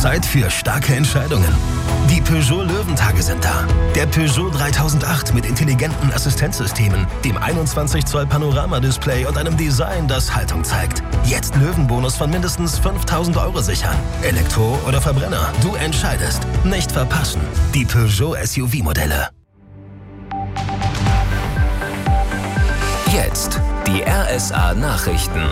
Zeit für starke Entscheidungen. Die Peugeot Löwentage sind da. Der Peugeot 3008 mit intelligenten Assistenzsystemen, dem 21 Zoll Panoramadisplay und einem Design, das Haltung zeigt. Jetzt Löwenbonus von mindestens 5.000 € sichern. Elektro oder Verbrenner, du entscheidest. Nicht verpassen. Die Peugeot SUV-Modelle. Jetzt die RSA-Nachrichten.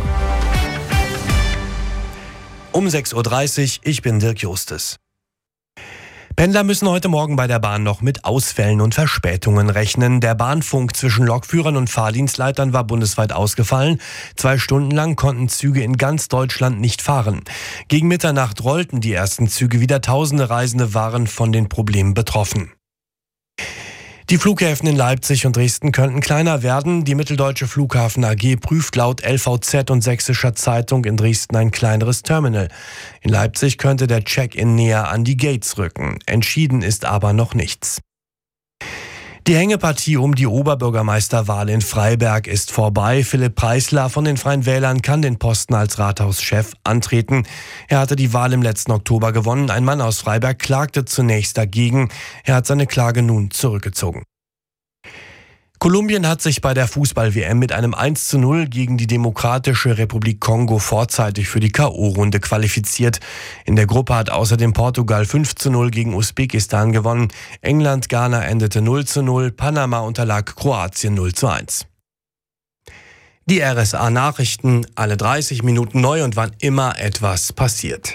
Um 6.30 Uhr, ich bin Dirk Justus. Pendler müssen heute Morgen bei der Bahn noch mit Ausfällen und Verspätungen rechnen. Der Bahnfunk zwischen Lokführern und Fahrdienstleitern war bundesweit ausgefallen. 2 Stunden lang konnten Züge in ganz Deutschland nicht fahren. Gegen Mitternacht rollten die ersten Züge wieder. Tausende Reisende waren von den Problemen betroffen. Die Flughäfen in Leipzig und Dresden könnten kleiner werden. Die Mitteldeutsche Flughafen AG prüft laut LVZ und Sächsischer Zeitung in Dresden ein kleineres Terminal. In Leipzig könnte der Check-in näher an die Gates rücken. Entschieden ist aber noch nichts. Die Hängepartie um die Oberbürgermeisterwahl in Freiberg ist vorbei. Philipp Preisler von den Freien Wählern kann den Posten als Rathauschef antreten. Er hatte die Wahl im letzten Oktober gewonnen. Ein Mann aus Freiberg klagte zunächst dagegen. Er hat seine Klage nun zurückgezogen. Kolumbien hat sich bei der Fußball-WM mit einem 1:0 gegen die Demokratische Republik Kongo vorzeitig für die K.O.-Runde qualifiziert. In der Gruppe hat außerdem Portugal 5:0 gegen Usbekistan gewonnen. England-Ghana endete 0:0, Panama unterlag Kroatien 0:1. Die RSA-Nachrichten, alle 30 Minuten neu und wann immer etwas passiert.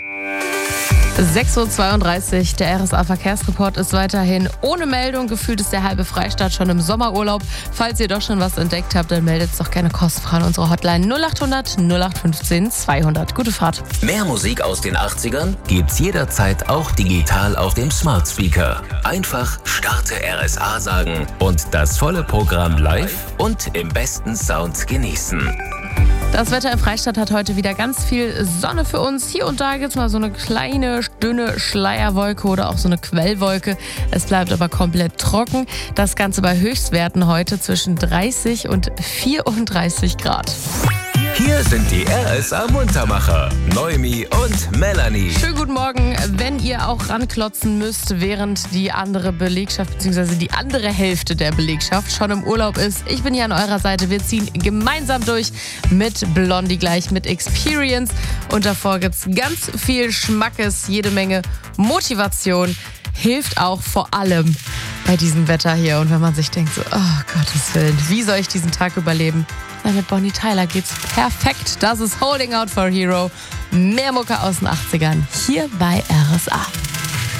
6.32 Uhr, der RSA-Verkehrsreport ist weiterhin ohne Meldung. Gefühlt ist der halbe Freistaat schon im Sommerurlaub. Falls ihr doch schon was entdeckt habt, dann meldet es doch gerne kostenfrei an unsere Hotline 0800 0815 200. Gute Fahrt. Mehr Musik aus den 80ern gibt's jederzeit auch digital auf dem Smart Speaker. Einfach Starte RSA sagen und das volle Programm live und im besten Sound genießen. Das Wetter im Freistaat hat heute wieder ganz viel Sonne für uns. Hier und da gibt es mal so eine kleine, dünne Schleierwolke oder auch so eine Quellwolke. Es bleibt aber komplett trocken. Das Ganze bei Höchstwerten heute zwischen 30 und 34 Grad. Hier sind die RSA-Muntermacher, Noemi und Melanie. Schönen guten Morgen. Wenn ihr auch ranklotzen müsst, während die andere Belegschaft bzw. die andere Hälfte der Belegschaft schon im Urlaub ist, ich bin hier an eurer Seite. Wir ziehen gemeinsam durch mit Blondie gleich mit Experience. Und davor gibt es ganz viel Schmackes, jede Menge Motivation. Hilft auch vor allem bei diesem Wetter hier. Und wenn man sich denkt, so, oh Gottes Willen, wie soll ich diesen Tag überleben? Na, mit Bonnie Tyler geht's perfekt. Das ist Holding Out for a Hero. Mehr Mucke aus den 80ern hier bei RSA.